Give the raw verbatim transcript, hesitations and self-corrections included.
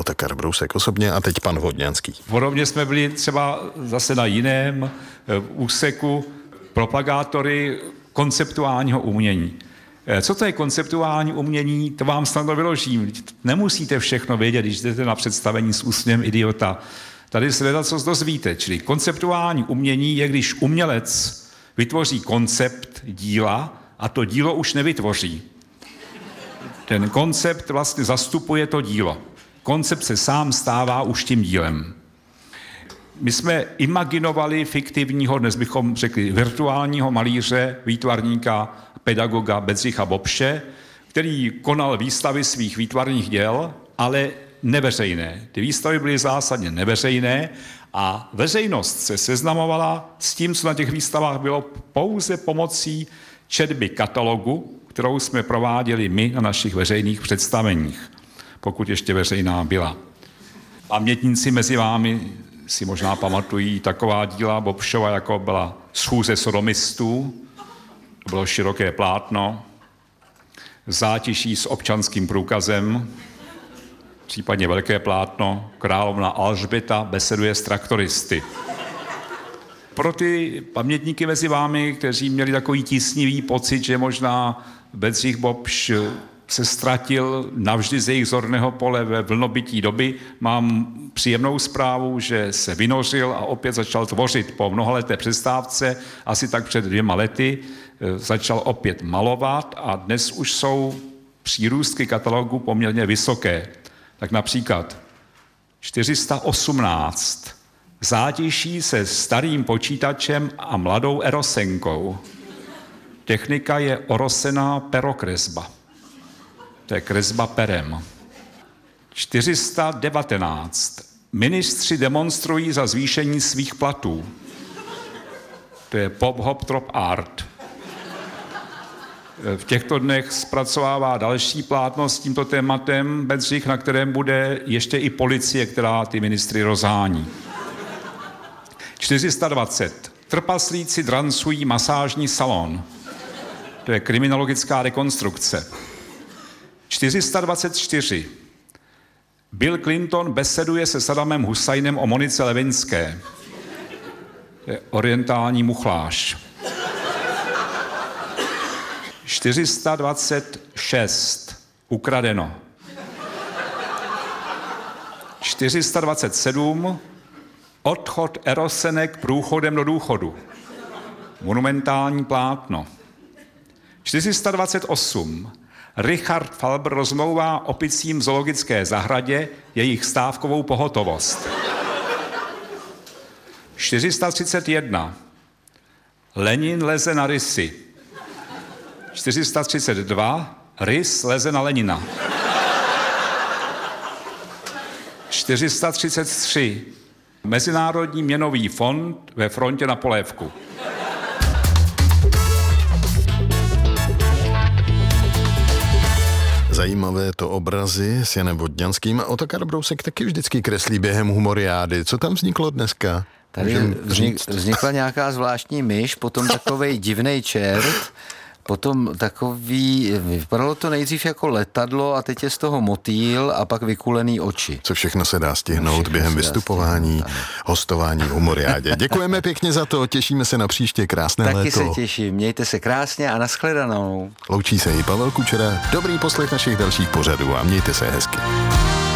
Otakar Brousek osobně a teď pan Vodňanský. Podobně jsme byli třeba zase na jiném úseku propagátory konceptuálního umění. Co to je konceptuální umění, to vám snadno vyložím. Nemusíte všechno vědět, když jdete na představení s úsměvem idiota. Tady se leda co dozvíte. Čili konceptuální umění je, když umělec vytvoří koncept díla a to dílo už nevytvoří. Ten koncept vlastně zastupuje to dílo. Koncept se sám stává už tím dílem. My jsme imaginovali fiktivního, dnes bychom řekli virtuálního malíře, výtvarníka, pedagoga Bedřicha Bobše, který konal výstavy svých výtvarných děl, ale neveřejné. Ty výstavy byly zásadně neveřejné a veřejnost se seznamovala s tím, co na těch výstavách bylo, pouze pomocí četby katalogu, kterou jsme prováděli my na našich veřejných představeních, pokud ještě veřejná byla. Pamětníci mezi vámi si možná pamatují taková díla Bobšova, jako byla Schůze sodomistů, to bylo široké plátno, Zátiší s občanským průkazem, případně velké plátno, Královna Alžběta beseduje s traktoristy. Pro ty pamětníky mezi vámi, kteří měli takový tísnivý pocit, že možná Bedřich Bobš se ztratil navždy z jejich zorného pole ve vlnobytí doby, mám příjemnou zprávu, že se vynořil a opět začal tvořit po mnohaleté přestávce, asi tak před dvěma lety, začal opět malovat a dnes už jsou přírůstky katalogu poměrně vysoké. Tak například čtyři sta osmnáct Zátiší se starým počítačem a mladou erosenkou. Technika je orosená perokresba. To je kresba perem. čtyři sta devatenáct Ministři demonstrují za zvýšení svých platů. To je pop, hop, trop, art. V těchto dnech zpracovává další plátno s tímto tématem Bedřich, na kterém bude ještě i policie, která ty ministry rozhání. čtyři sta dvacet Trpaslíci drancují masážní salon. To je kriminologická rekonstrukce. čtyři sta dvacet čtyři Bill Clinton beseduje se Saddamem Husajnem o Monice Levinské. To je orientální muchláš. čtyři sta dvacet šest Ukradeno. čtyři sta dvacet sedm Odchod erosenek průchodem do důchodu. Monumentální plátno. čtyři sta dvacet osm Richard Falber rozmlouvá opicím v zoologické zahradě jejich stávkovou pohotovost. čtyři sta třicet jedna Lenin leze na rysy. čtyři sta třicet dva Rys leze na Lenina. čtyři sta třicet tři Mezinárodní měnový fond ve frontě na polévku. Zajímavé to obrazy s Janem Vodňanským a Otakar Brousek taky vždycky kreslí během humoriády. Co tam vzniklo dneska? Tady vznik, vznikla nějaká zvláštní myš, potom takovej divnej čert, potom takový, vypadalo to nejdřív jako letadlo a teď je z toho motýl a pak vykulený oči. Co všechno se dá stihnout všechno během vystupování, stihnout, hostování v humoriádě. Děkujeme pěkně za to, těšíme se na příště, krásné Taky léto. Taky se těším, mějte se krásně a nashledanou. Loučí se i Pavel Kučera, dobrý poslech našich dalších pořadů a mějte se hezky.